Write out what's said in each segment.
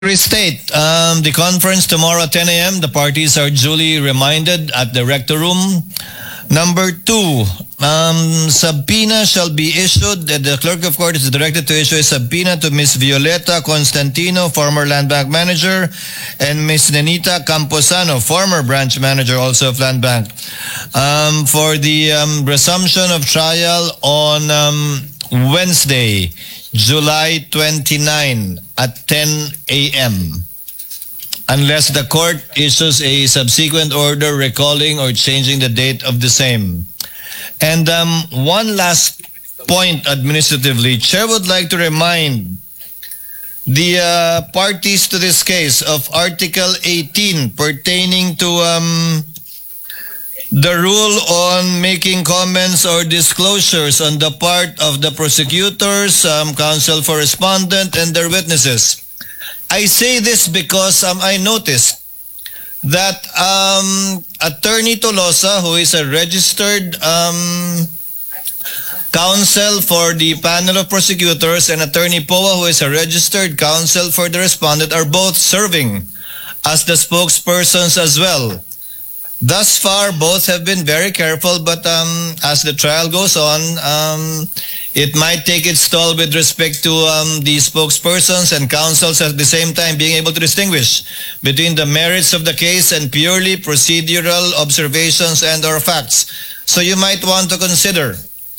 restate the conference tomorrow at 10 a.m. The parties are duly reminded at the Rector Room. Number 2, subpoena shall be issued. The clerk of court is directed to issue a subpoena to Ms. Violeta Constantino, former Land Bank manager, and Ms. Nenita Camposano, former branch manager also of Land Bank, for the resumption of trial on Wednesday, July 29 at 10 a.m. unless the court issues a subsequent order recalling or changing the date of the same. And one last point administratively, Chair would like to remind the parties to this case of Article 18 pertaining to the rule on making comments or disclosures on the part of the prosecutors, counsel for respondent, and their witnesses. I say this because I noticed that Attorney Tolosa, who is a registered counsel for the panel of prosecutors, and Attorney Poa, who is a registered counsel for the respondent, are both serving as the spokespersons as well. Thus far, both have been very careful, but as the trial goes on, it might take its toll with respect to the spokespersons and counsels at the same time being able to distinguish between the merits of the case and purely procedural observations and or facts. So you might want to consider,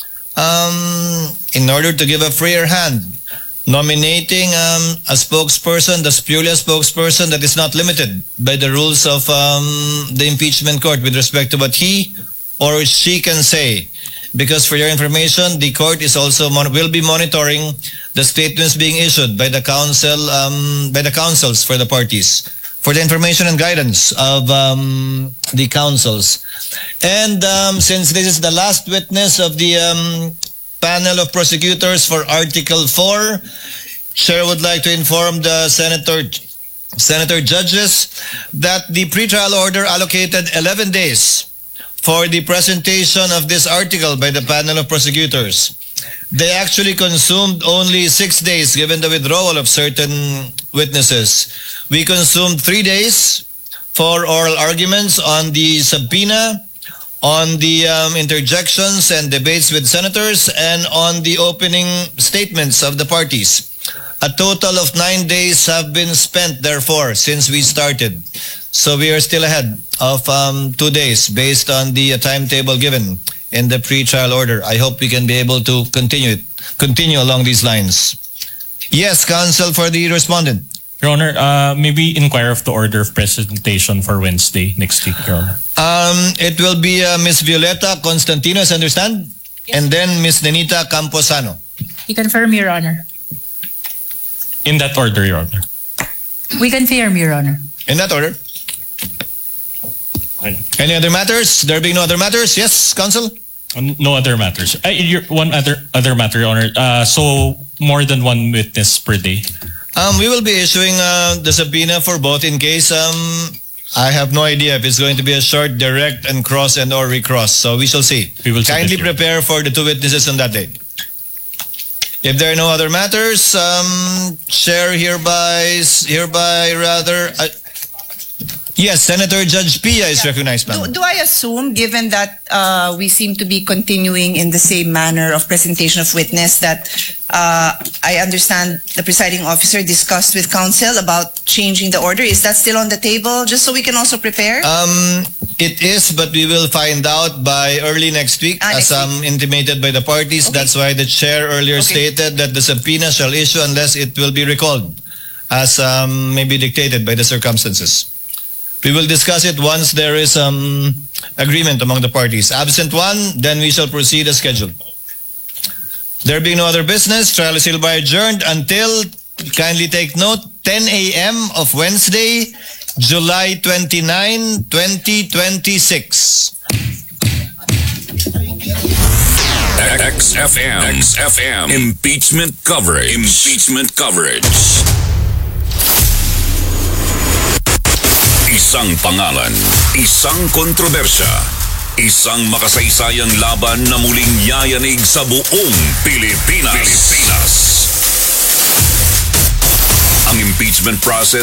in order to give a freer hand, nominating a spokesperson that's purely a spokesperson that is not limited by the rules of the impeachment court with respect to what he or she can say. Because for your information, the court is also will be monitoring the statements being issued by the counsel, by the counsels for the parties, for the information and guidance of the counsels. And since this is the last witness of the panel of prosecutors for Article 4, Chair would like to inform the Senator judges that the pretrial order allocated 11 days for the presentation of this article by the panel of prosecutors. They actually consumed only 6 days given the withdrawal of certain witnesses. We consumed 3 days for oral arguments on the subpoena, on the interjections and debates with senators, and on the opening statements of the parties. A total of 9 days have been spent, therefore, since we started. So we are still ahead of 2 days based on the timetable given in the pre-trial order. I hope we can be able to continue along these lines. Yes, counsel for the respondent. Your Honor, maybe inquire of the order of presentation for Wednesday next week, Your Honor. It will be Ms. Violeta Constantino, as I understand, yes, and then Ms. Nenita Camposano. We confirm, Your Honor. In that order, Your Honor. We confirm, Your Honor. In that order. Any other matters? There being no other matters? Yes, counsel? No other matters. One other matter, Your Honor. So more than one witness per day. We will be issuing the subpoena for both in case I have no idea if it's going to be a short, direct, and cross and or recross. So we shall see. We will kindly prepare for the 2 witnesses on that day. If there are no other matters, Chair yes, Senator Judge Pia is recognized, ma'am. Do I assume, given that we seem to be continuing in the same manner of presentation of witness, that I understand the presiding officer discussed with counsel about changing the order? Is that still on the table, just so we can also prepare? It is, but we will find out by early next week, as intimated by the parties. Okay. That's why the chair earlier stated that the subpoena shall issue unless it will be recalled, as may be dictated by the circumstances. We will discuss it once there is agreement among the parties. Absent one, then we shall proceed as scheduled. There being no other business, trial is hereby adjourned until, kindly take note, 10 a.m. of Wednesday, July 29, 2026. XFM. Impeachment coverage. Isang pangalan, isang kontrobersya, isang makasaysayang laban na muling yayanig sa buong Pilipinas. ang impeachment process